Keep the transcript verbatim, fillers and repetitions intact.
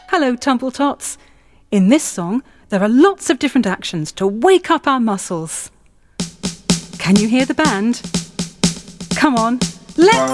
Hello, Tumble Tots. In this song, there are lots of different actions to wake up our muscles. Can you hear the band? Come on, let's